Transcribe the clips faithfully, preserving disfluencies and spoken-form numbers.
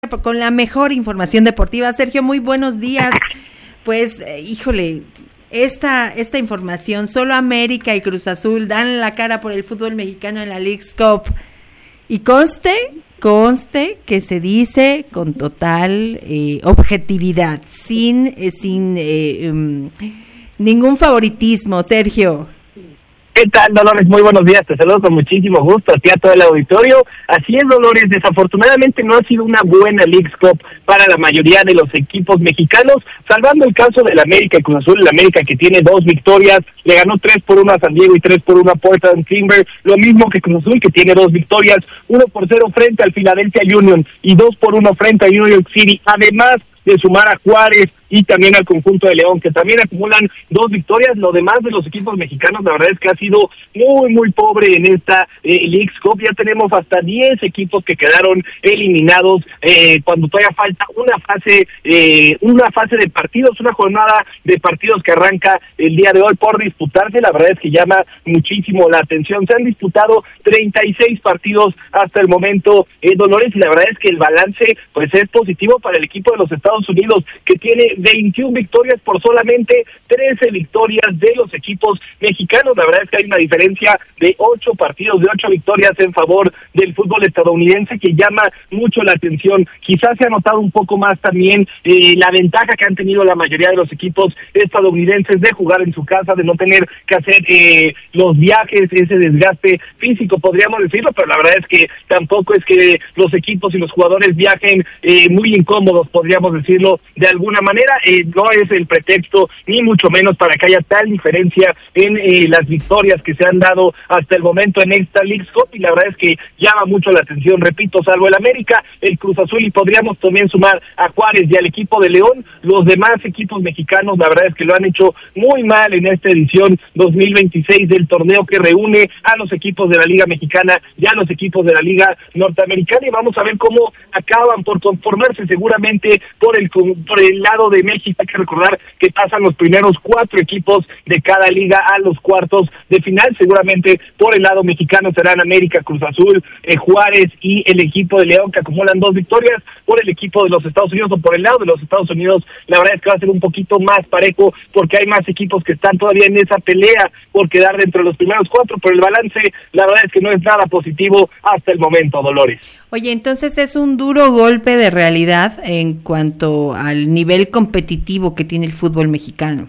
con la mejor información deportiva. Sergio, muy buenos días. Pues, eh, híjole, esta esta información, solo América y Cruz Azul dan la cara por el fútbol mexicano en la Leagues Cup. Y conste, conste que se dice con total eh, objetividad, sin, eh, sin eh, um, ningún favoritismo, Sergio. ¿Qué tal, Dolores? Muy buenos días, te saludo con muchísimo gusto a ti, a todo el auditorio. Así es, Dolores, desafortunadamente no ha sido una buena Leagues Cup para la mayoría de los equipos mexicanos, salvando el caso del América y Cruz Azul, el América que tiene dos victorias, le ganó tres por uno a San Diego y tres por uno a Portland Timber, lo mismo que Cruz Azul, que tiene dos victorias, uno por cero frente al Philadelphia Union y dos por uno frente a New York City, además de sumar a Juárez y también al conjunto de León, que también acumulan dos victorias. Lo demás de los equipos mexicanos, la verdad es que ha sido muy, muy pobre en esta eh, Leagues Cup. Ya tenemos hasta diez equipos que quedaron eliminados eh, cuando todavía falta una fase, eh, una fase de partidos, una jornada de partidos que arranca el día de hoy por disputarse. La verdad es que llama muchísimo la atención. Se han disputado treinta y seis partidos hasta el momento, eh, Dolores, y la verdad es que el balance pues es positivo para el equipo de los Estados Unidos, que tiene veintiuna victorias por solamente trece victorias de los equipos mexicanos. La verdad es que hay una diferencia de ocho partidos, de ocho victorias en favor del fútbol estadounidense, que llama mucho la atención. Quizás se ha notado un poco más también eh, la ventaja que han tenido la mayoría de los equipos estadounidenses de jugar en su casa, de no tener que hacer eh, los viajes, ese desgaste físico, podríamos decirlo, pero la verdad es que tampoco es que los equipos y los jugadores viajen eh, muy incómodos, podríamos decirlo de alguna manera. Eh, no es el pretexto, ni mucho menos, para que haya tal diferencia en eh, las victorias que se han dado hasta el momento en esta Leagues Cup, y la verdad es que llama mucho la atención, repito, salvo el América, el Cruz Azul, y podríamos también sumar a Juárez y al equipo de León. Los demás equipos mexicanos, la verdad es que lo han hecho muy mal en esta edición dos mil veintiséis del torneo que reúne a los equipos de la Liga Mexicana y a los equipos de la Liga Norteamericana, y vamos a ver cómo acaban por conformarse seguramente por el por el lado de México. Hay que recordar que pasan los primeros cuatro equipos de cada liga a los cuartos de final. Seguramente por el lado mexicano serán América, Cruz Azul, eh, Juárez y el equipo de León, que acumulan dos victorias. Por el equipo de los Estados Unidos, o por el lado de los Estados Unidos, la verdad es que va a ser un poquito más parejo, porque hay más equipos que están todavía en esa pelea por quedar dentro de los primeros cuatro, pero el balance, la verdad es que no es nada positivo hasta el momento, Dolores. Oye, entonces es un duro golpe de realidad en cuanto al nivel competitivo que tiene el fútbol mexicano.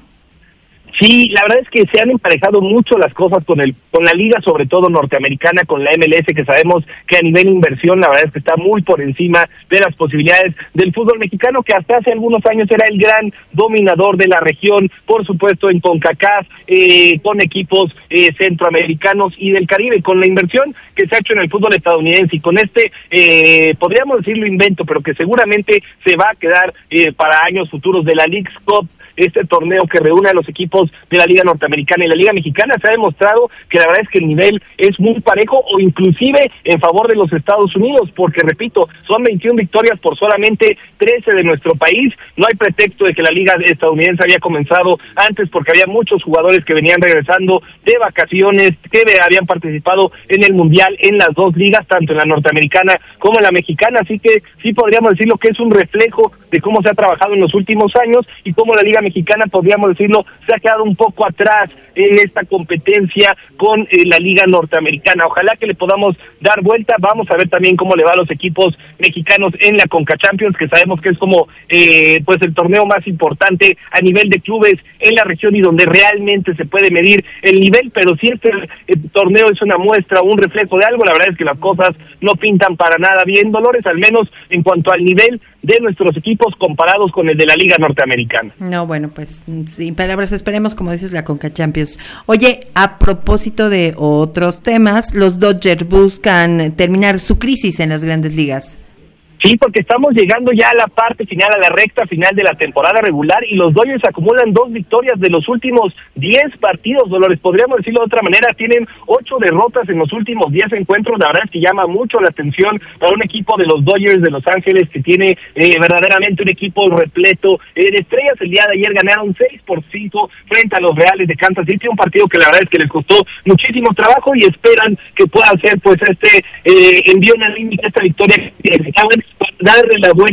Sí, la verdad es que se han emparejado mucho las cosas con el con la liga, sobre todo norteamericana, con la M L S, que sabemos que a nivel inversión la verdad es que está muy por encima de las posibilidades del fútbol mexicano, que hasta hace algunos años era el gran dominador de la región, por supuesto en CONCACAF, eh, con equipos eh, centroamericanos y del Caribe, con la inversión que se ha hecho en el fútbol estadounidense, y con este, eh, podríamos decirlo invento, pero que seguramente se va a quedar eh, para años futuros, de la Leagues Cup, este torneo que reúne a los equipos de la Liga Norteamericana y la Liga Mexicana. Se ha demostrado que la verdad es que el nivel es muy parejo, o inclusive en favor de los Estados Unidos, porque repito, son veintiuna victorias por solamente trece de nuestro país. No hay pretexto de que la Liga estadounidense había comenzado antes, porque había muchos jugadores que venían regresando de vacaciones, que habían participado en el Mundial en las dos ligas, tanto en la norteamericana como en la mexicana, así que sí podríamos decirlo que es un reflejo de cómo se ha trabajado en los últimos años y cómo la Liga Mexicana, podríamos decirlo, se ha quedado un poco atrás en esta competencia con eh, la Liga Norteamericana. Ojalá que le podamos dar vuelta. Vamos a ver también cómo le va a los equipos mexicanos en la Conca Champions, que sabemos que es como eh, pues el torneo más importante a nivel de clubes en la región, y donde realmente se puede medir el nivel. Pero si este eh, torneo es una muestra, un reflejo de algo, la verdad es que las cosas no pintan para nada bien, Dolores, al menos en cuanto al nivel de nuestros equipos comparados con el de la Liga Norteamericana. No, bueno, pues sin palabras, esperemos, como dices, la Conca Champions. Oye, a propósito de otros temas, los Dodgers buscan terminar su crisis en las Grandes Ligas. Sí, porque estamos llegando ya a la parte final, a la recta final de la temporada regular, y los Dodgers acumulan dos victorias de los últimos diez partidos, Dolores. Podríamos decirlo de otra manera, tienen ocho derrotas en los últimos diez encuentros. La verdad es que llama mucho la atención para un equipo de los Dodgers de Los Ángeles, que tiene eh, verdaderamente un equipo repleto eh, de estrellas. El día de ayer ganaron seis por cinco frente a los Reales de Kansas City, un partido que la verdad es que les costó muchísimo trabajo, y esperan que pueda ser pues este eh, envío anímico, esta victoria que darle la vuelta